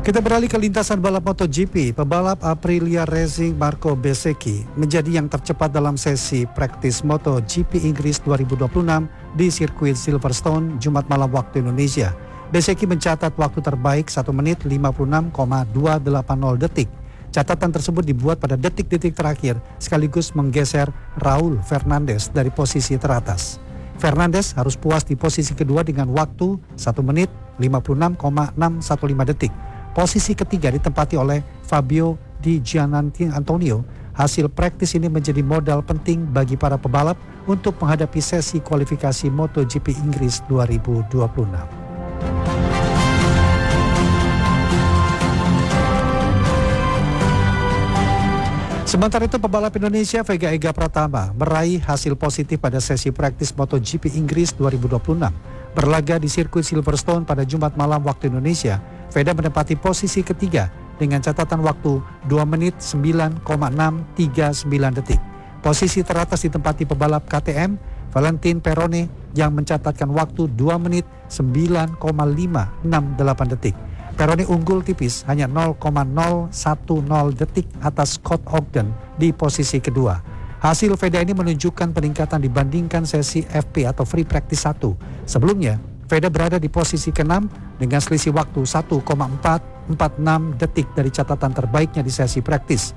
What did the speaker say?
Kita beralih ke lintasan balap MotoGP. Pebalap Aprilia Racing Marco Bezzecchi menjadi yang tercepat dalam sesi praktis MotoGP Inggris 2026 di sirkuit Silverstone Jumat malam waktu Indonesia. Bezzecchi mencatat waktu terbaik 1 menit 56,280 detik. Catatan tersebut dibuat pada detik-detik terakhir sekaligus menggeser Raul Fernandez dari posisi teratas. Fernandez harus puas di posisi kedua dengan waktu 1 menit 56,615 detik. Posisi ketiga ditempati oleh Fabio Di Giannantonio. Hasil praktis ini menjadi modal penting bagi para pebalap untuk menghadapi sesi kualifikasi MotoGP Inggris 2026. Sementara itu, pebalap Indonesia Vega Ega Pratama meraih hasil positif pada sesi praktis MotoGP Inggris 2026. Berlaga di sirkuit Silverstone pada Jumat malam waktu Indonesia, Vega menempati posisi ketiga dengan catatan waktu 2 menit 9,639 detik. Posisi teratas ditempati pebalap KTM Valentin Perone yang mencatatkan waktu 2 menit 9,568 detik. Perone unggul tipis hanya 0,010 detik atas Scott Ogden di posisi kedua. Hasil VEDA ini menunjukkan peningkatan dibandingkan sesi FP atau Free Practice 1. Sebelumnya, VEDA berada di posisi ke-6 dengan selisih waktu 1,446 detik dari catatan terbaiknya di sesi praktis.